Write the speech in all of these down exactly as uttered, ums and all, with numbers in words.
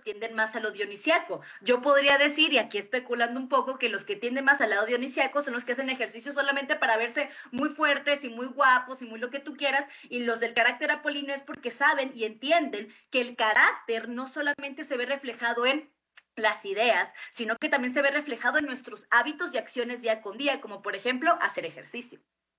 tienden más a lo dionisiaco. Yo podría decir, y aquí especulando un poco, que los que tienden más al lado dionisiaco son los que hacen ejercicio solamente para verse muy fuertes y muy guapos y muy lo que tú quieras, y los del carácter apolíneo es porque saben y entienden que el carácter no solamente se ve reflejado en las ideas, sino que también se ve reflejado en nuestros hábitos y acciones día con día, como por ejemplo hacer ejercicio.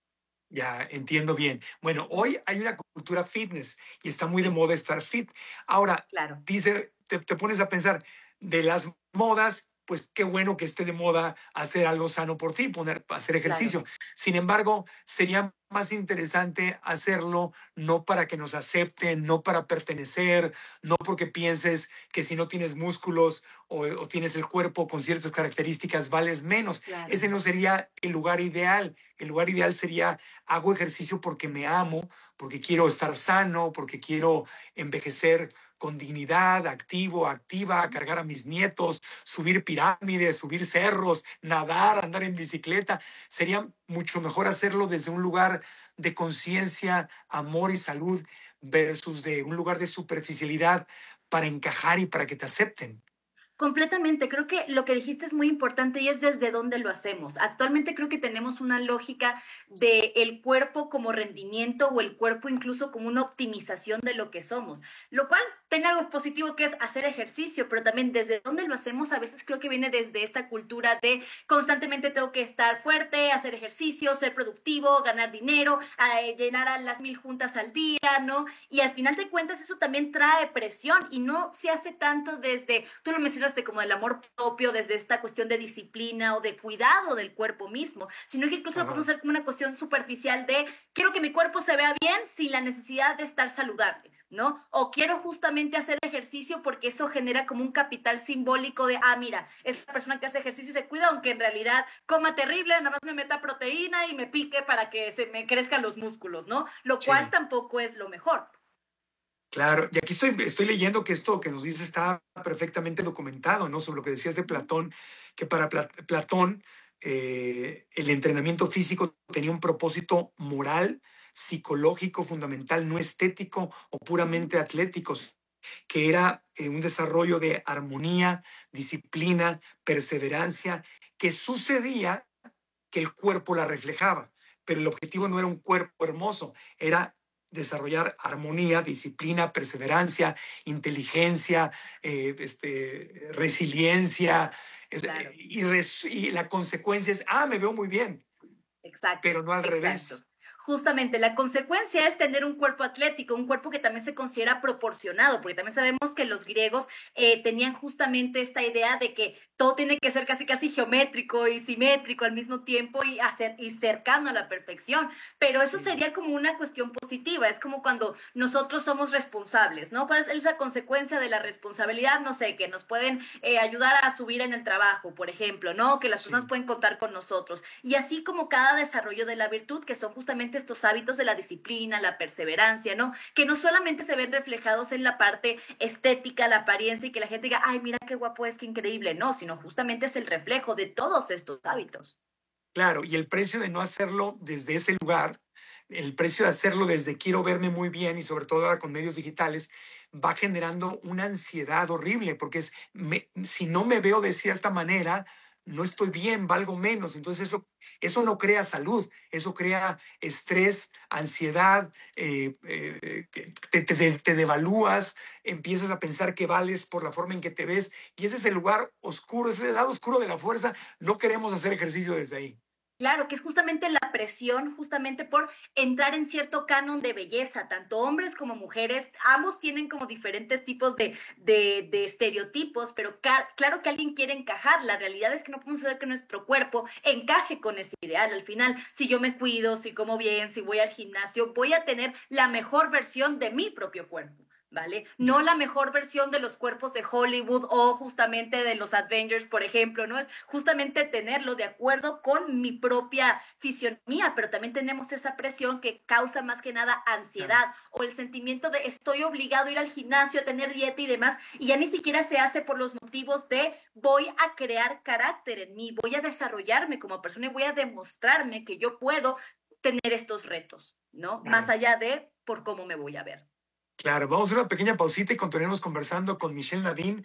Ya, entiendo bien. Bueno, hoy hay una cultura fitness y está muy de Sí, moda estar fit. Ahora, claro, dice, te, te pones a pensar, de las modas, pues qué bueno que esté de moda hacer algo sano por ti, poner, hacer claro. ejercicio. Sin embargo, sería más interesante hacerlo no para que nos acepten, no para pertenecer, no porque pienses que si no tienes músculos o, o tienes el cuerpo con ciertas características vales menos. Claro. Ese no sería el lugar ideal. El lugar ideal sería hago ejercicio porque me amo, porque quiero estar sano, porque quiero envejecer con dignidad, activo, activa, cargar a mis nietos, subir pirámides, subir cerros, nadar, andar en bicicleta. Sería mucho mejor hacerlo desde un lugar de conciencia, amor y salud versus de un lugar de superficialidad para encajar y para que te acepten. Completamente, creo que lo que dijiste es muy importante y es desde dónde lo hacemos. Actualmente creo que tenemos una lógica de el cuerpo como rendimiento o el cuerpo incluso como una optimización de lo que somos, lo cual tiene algo positivo que es hacer ejercicio, pero también desde dónde lo hacemos a veces creo que viene desde esta cultura de constantemente tengo que estar fuerte, hacer ejercicio, ser productivo, ganar dinero, eh, llenar a las mil juntas al día, ¿no? Y al final de cuentas eso también trae presión y no se hace tanto desde, tú lo mencionaste como del amor propio, desde esta cuestión de disciplina o de cuidado del cuerpo mismo, sino que incluso lo podemos Ajá. hacer como una cuestión superficial de quiero que mi cuerpo se vea bien sin la necesidad de estar saludable, ¿no? O quiero justamente hacer ejercicio porque eso genera como un capital simbólico de, ah, mira, esta persona que hace ejercicio se cuida, aunque en realidad coma terrible, nada más me meta proteína y me pique para que se me crezcan los músculos, ¿no? Lo cual Sí. tampoco es lo mejor. Claro, y aquí estoy, estoy leyendo que esto que nos dice está perfectamente documentado, ¿no? Sobre lo que decías de Platón, que para Pla- Platón eh, el entrenamiento físico tenía un propósito moral, psicológico, fundamental, no estético o puramente atlético, que era eh, un desarrollo de armonía, disciplina, perseverancia, que sucedía que el cuerpo la reflejaba, pero el objetivo no era un cuerpo hermoso, era desarrollar armonía, disciplina, perseverancia, inteligencia, eh, este, resiliencia, Claro. y, res, y la consecuencia es, ah, me veo muy bien, Exacto, pero no al exacto. revés. Justamente la consecuencia es tener un cuerpo atlético, un cuerpo que también se considera proporcionado, porque también sabemos que los griegos eh, tenían justamente esta idea de que todo tiene que ser casi casi geométrico y simétrico al mismo tiempo y, hacer, y cercano a la perfección, pero eso Sí. sería como una cuestión positiva, es como cuando nosotros somos responsables, ¿no? ¿Cuál es esa consecuencia de la responsabilidad? No sé, que nos pueden eh, ayudar a subir en el trabajo, por ejemplo, ¿no? Que las personas Sí. pueden contar con nosotros. Y así como cada desarrollo de la virtud, que son justamente estos hábitos de la disciplina, la perseverancia, ¿no? Que no solamente se ven reflejados en la parte estética, la apariencia y que la gente diga, ay, mira qué guapo es, qué increíble, no, sino justamente es el reflejo de todos estos hábitos. Claro, y el precio de no hacerlo desde ese lugar, el precio de hacerlo desde quiero verme muy bien y sobre todo ahora con medios digitales, va generando una ansiedad horrible, porque es, me, si no me veo de cierta manera, no estoy bien, valgo menos. Entonces eso, eso no crea salud, eso crea estrés, ansiedad, eh, eh, te, te, te devalúas, empiezas a pensar que vales por la forma en que te ves, y ese es el lugar oscuro, ese es el lado oscuro de la fuerza. No queremos hacer ejercicio desde ahí. Claro, que es justamente la presión, justamente por entrar en cierto canon de belleza, tanto hombres como mujeres, ambos tienen como diferentes tipos de, de, de estereotipos, pero ca- claro que alguien quiere encajar, la realidad es que no podemos hacer que nuestro cuerpo encaje con ese ideal, al final, si yo me cuido, si como bien, si voy al gimnasio, voy a tener la mejor versión de mi propio cuerpo. ¿Vale? No Ya. la mejor versión de los cuerpos de Hollywood o justamente de los Avengers, por ejemplo, ¿no? Es justamente tenerlo de acuerdo con mi propia fisionomía, pero también tenemos esa presión que causa más que nada Claro. ansiedad o el sentimiento de estoy obligado a ir al gimnasio, a tener dieta y demás, y ya ni siquiera se hace por los motivos de voy a crear carácter en mí, voy a desarrollarme como persona y voy a demostrarme que yo puedo tener estos retos, ¿no? Más Claro. allá de por cómo me voy a ver. Claro, vamos a hacer una pequeña pausita y continuaremos conversando con Michelle Nadine